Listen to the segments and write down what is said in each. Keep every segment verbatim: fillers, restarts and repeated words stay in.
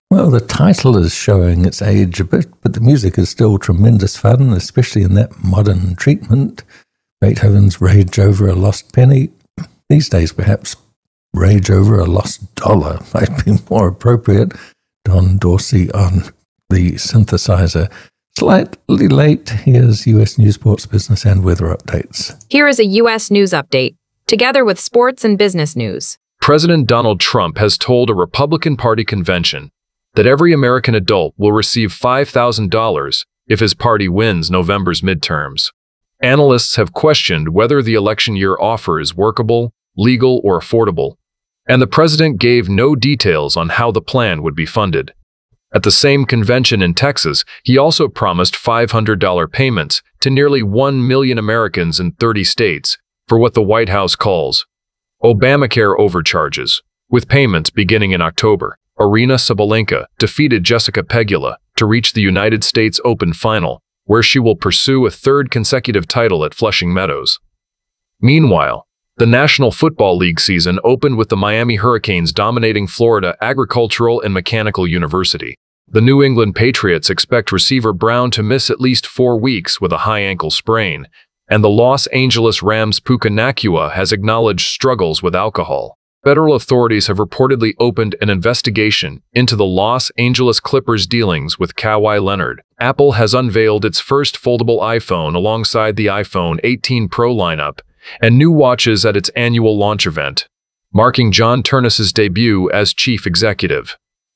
Well, the title is showing its age a bit, but the music is still tremendous fun, especially in that modern treatment. Beethoven's Rage Over a Lost Penny. These days, perhaps, Rage Over a Lost Dollar might be more appropriate. Don Dorsey on the synthesizer. Slightly late, here's U S News, Sports, Business, and Weather updates. Here is a U S News update, together with sports and business news. President Donald Trump has told a Republican Party convention that every American adult will receive five thousand dollars if his party wins November's midterms. Analysts have questioned whether the election year offer is workable, legal, or affordable, and the president gave no details on how the plan would be funded. At the same convention in Texas, he also promised five hundred dollars payments to nearly one million Americans in thirty states for what the White House calls Obamacare overcharges, with payments beginning in October. Aryna Sabalenka defeated Jessica Pegula to reach the United States Open final, where she will pursue a third consecutive title at Flushing Meadows. Meanwhile, the National Football League season opened with the Miami Hurricanes dominating Florida Agricultural and Mechanical University. The New England Patriots expect receiver Brown to miss at least four weeks with a high ankle sprain, and the Los Angeles Rams' Puka Nacua has acknowledged struggles with alcohol. Federal authorities have reportedly opened an investigation into the Los Angeles Clippers' dealings with Kawhi Leonard. Apple has unveiled its first foldable iPhone alongside the iPhone eighteen Pro lineup and new watches at its annual launch event, marking John Ternus's debut as chief executive.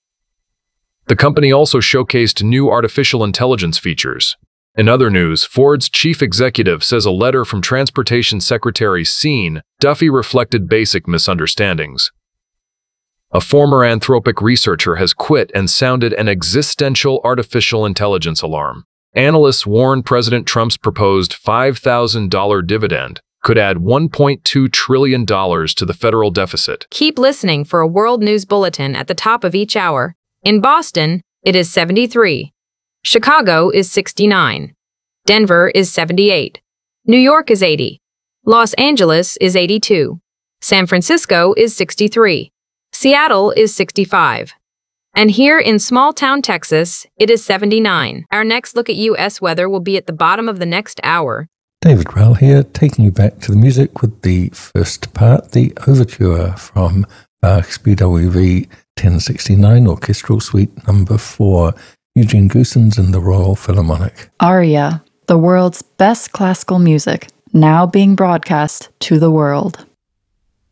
The company also showcased new artificial intelligence features. In other news, Ford's chief executive says a letter from Transportation Secretary Sean Duffy reflected basic misunderstandings. A former Anthropic researcher has quit and sounded an existential artificial intelligence alarm. Analysts warn President Trump's proposed five thousand dollars dividend could add one point two trillion dollars to the federal deficit. Keep listening for a world news bulletin at the top of each hour. In Boston, it is seventy-three. Chicago is sixty-nine. Denver is seventy-eight. New York is eighty. Los Angeles is eighty-two. San Francisco is sixty-three. Seattle is sixty-five. And here in small-town Texas, it is seventy-nine. Our next look at U S weather will be at the bottom of the next hour. David Rell here, taking you back to the music with the first part, the overture from Bach's B W V ten sixty-nine Orchestral Suite number four. Eugene Goosens and the Royal Philharmonic. Aria, the world's best classical music, now being broadcast to the world.